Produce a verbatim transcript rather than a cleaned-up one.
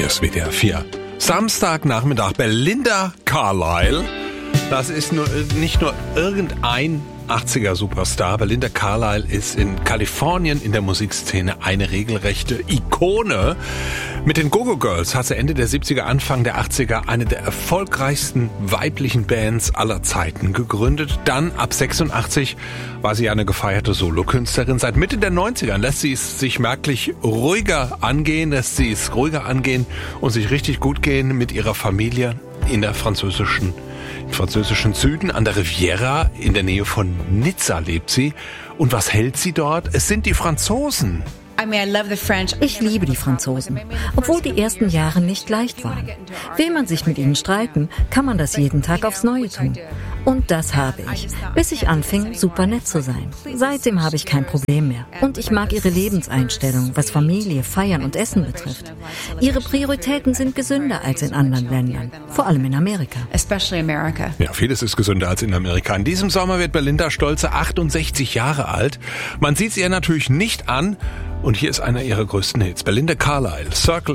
Hier ist W D R vier. Samstagnachmittag, Belinda Carlisle. Das ist nur, nicht nur irgendein achtziger-Superstar. Belinda Carlisle ist in Kalifornien in der Musikszene eine regelrechte Ikone. Mit den Go-Go Girls hat sie Ende der siebziger, Anfang der achtziger eine der erfolgreichsten weiblichen Bands aller Zeiten gegründet. Dann ab sechsundachtzig war sie eine gefeierte Solokünstlerin. Seit Mitte der neunziger lässt sie es sich merklich ruhiger angehen, lässt sie es ruhiger angehen und sich richtig gut gehen mit ihrer Familie in der französischen Im französischen Süden an der Riviera, in der Nähe von Nizza lebt sie. Und was hält sie dort? Es sind die Franzosen. Ich liebe die Franzosen, obwohl die ersten Jahre nicht leicht waren. Will man sich mit ihnen streiten, kann man das jeden Tag aufs Neue tun. Und das habe ich, bis ich anfing, super nett zu sein. Seitdem habe ich kein Problem mehr. Und ich mag ihre Lebenseinstellung, was Familie, Feiern und Essen betrifft. Ihre Prioritäten sind gesünder als in anderen Ländern, vor allem in Amerika. Ja, vieles ist gesünder als in Amerika. In diesem Sommer wird Belinda stolze achtundsechzig Jahre alt. Man sieht sie ihr natürlich nicht an. Und hier ist einer ihrer größten Hits. Belinda Carlisle, Circle